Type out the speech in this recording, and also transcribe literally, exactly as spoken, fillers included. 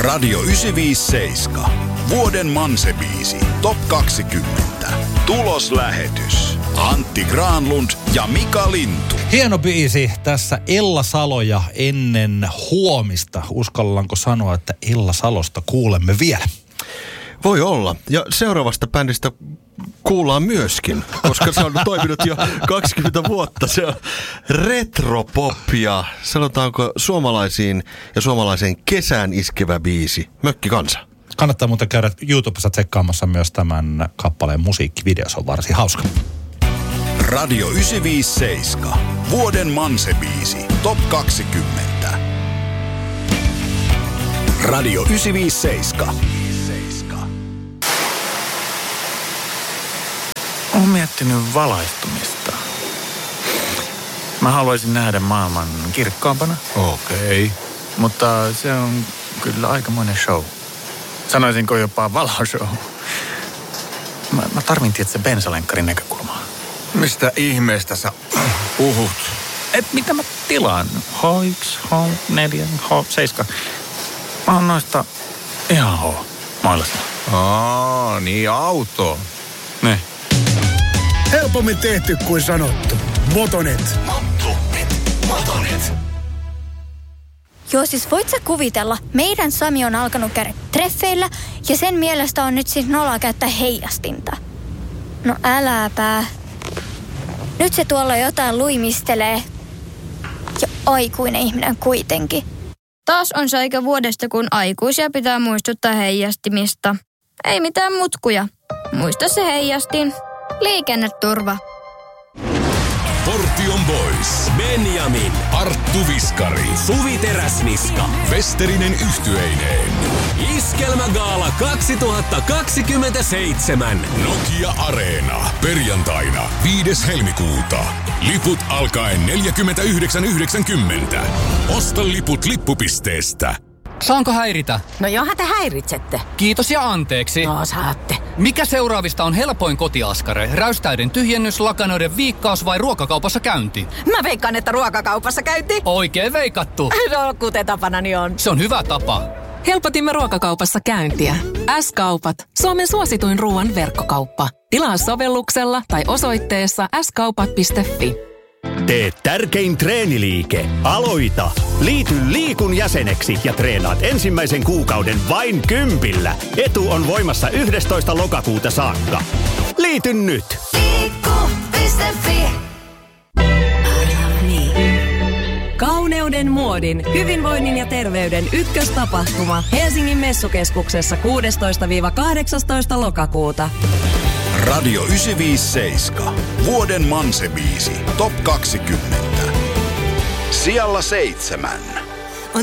Radio yhdeksänsataaviisikymmentäseitsemän. Vuoden Manse-biisi. Top kaksikymmentä. Tuloslähetys. Antti Granlund ja Mika Lintu. Hieno biisi tässä Ella Saloja ennen huomista. Uskallanko sanoa, että Ella Salosta kuulemme vielä? Voi olla. Ja seuraavasta bändistä kuullaan myöskin, koska se on toiminut jo kaksikymmentä vuotta. Se on retropop ja sanotaanko suomalaisiin ja suomalaiseen kesään iskevä biisi. Mökki kansa. Kannattaa muuten käydä YouTubessa tsekkaamassa myös tämän kappaleen musiikkivideo. Se on varsin hauska. Radio yhdeksänsataaviisikymmentäseitsemän. Vuoden Manse-biisi. Top kaksikymmentä. Radio yhdeksänsataaviisikymmentäseitsemän. Olen miettinyt valaistumista. Mä haluaisin nähdä maailman kirkkaampana. Okei. Okay. Mutta se on kyllä aikamoinen show. Sanoisinko jopa valoshow. Mä, mä tarvin tietysti bensalenkkarin näkökulmaa. Mistä ihmeestä sä puhut? Et mitä mä tilaan? H yksi, H neljä, H seitsemän. Mä oon noista ihan H. Mailassa. Aa, niin auto. Ne. Helpommin tehty kuin sanottu. Motonet. Motonet. Motonet. Joo, siis voit sä kuvitella, meidän Sami on alkanut käydä treffeillä ja sen mielestä on nyt siis nolla käyttää heijastinta. No äläpä. Nyt se tuolla jotain luimistelee. Ja aikuinen ihminen kuitenkin. Taas on se aika vuodesta, kun aikuisia pitää muistuttaa heijastimista. Ei mitään mutkuja. Muista se heijastin. Liikenneturva. Portion Boys, Benjamin, Arttu Viskari, Suvi Teräsniska, Westerinen yhtyeineen. Iskelmägaala kaksituhattakaksikymmentäseitsemän. Nokia Areena. Perjantaina viides helmikuuta. Liput alkaen neljäkymmentäyhdeksän yhdeksänkymmentä. Osta liput lippupisteestä. Saanko häiritä? No johan te häiritsette. Kiitos ja anteeksi. No saatte. Mikä seuraavista on helpoin kotiaskare? Räystäiden tyhjennys, lakanoiden viikkaus vai ruokakaupassa käynti? Mä veikkaan, että ruokakaupassa käynti. Oikein veikattu. No kuten tapanani on. Se on hyvä tapa. Helpotimme ruokakaupassa käyntiä. S-kaupat. Suomen suosituin ruoan verkkokauppa. Tilaa sovelluksella tai osoitteessa s kaupat piste fi. Tee tärkein treeniliike. Aloita! Liity Liikun jäseneksi ja treenaat ensimmäisen kuukauden vain kympillä. Etu on voimassa yhdestoista lokakuuta saakka. Liity nyt! Liikku piste fi. Kauneuden, muodin, hyvinvoinnin ja terveyden ykköstapahtuma Helsingin Messukeskuksessa kuudestoista kahdeksastoista lokakuuta. Radio yhdeksänsataaviisikymmentäseitsemän. Vuoden Manse-biisi. Top kaksikymmentä. Sijalla seitsemän.